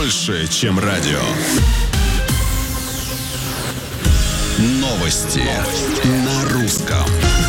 больше, чем радио. Новости на русском.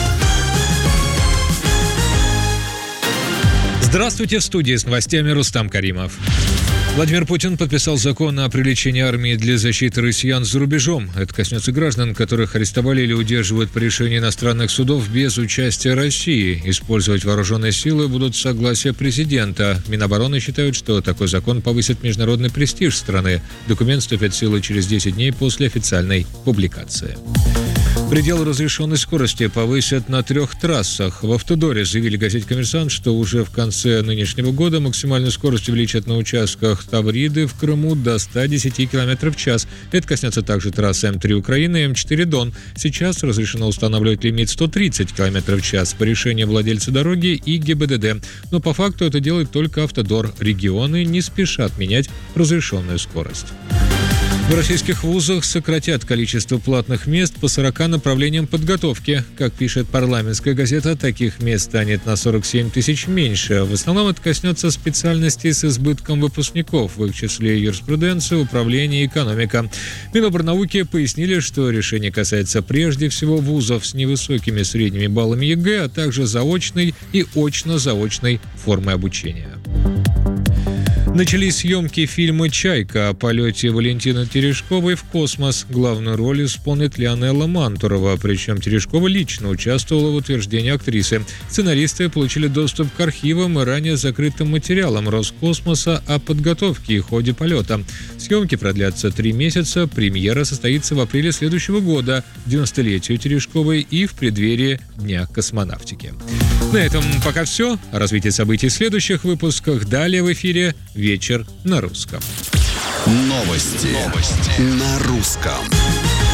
Здравствуйте, в студии с новостями Рустам Каримов. Владимир Путин подписал закон о привлечении армии для защиты россиян за рубежом. Это коснется граждан, которых арестовали или удерживают по решению иностранных судов без участия России. Использовать вооруженные силы будут с согласия президента. Минобороны считают, что такой закон повысит международный престиж страны. Документ вступит в силу через 10 дней после официальной публикации. Предел разрешенной скорости повысят на 3 трассах. В «Автодоре» заявили газете «Коммерсант», что уже в конце нынешнего года максимальную скорость увеличат на участках Тавриды в Крыму до 110 км в час. Это коснется также трассы М3 Украина и М4 Дон. Сейчас разрешено устанавливать лимит 130 км в час по решению владельца дороги и ГИБДД. Но по факту это делает только «Автодор». Регионы не спешат менять разрешенную скорость. В российских вузах сократят количество платных мест по 40 направлениям подготовки. Как пишет парламентская газета, таких мест станет на 47 тысяч меньше. В основном это коснется специальностей с избытком выпускников, в их числе юриспруденция, управление и экономика. Минобрнауки пояснили, что решение касается прежде всего вузов с невысокими средними баллами ЕГЭ, а также заочной и очно-заочной формы обучения. Начались съемки фильма «Чайка» о полете Валентины Терешковой в космос. Главную роль исполнит Лионелла Мантурова, причем Терешкова лично участвовала в утверждении актрисы. Сценаристы получили доступ к архивам и ранее закрытым материалам Роскосмоса о подготовке и ходе полета. Съемки продлятся 3 месяца, премьера состоится в апреле следующего года, к 90-летию Терешковой и в преддверии Дня космонавтики. На этом пока все. О развитии событий в следующих выпусках. Далее в эфире «Вечер на русском». Новости на русском.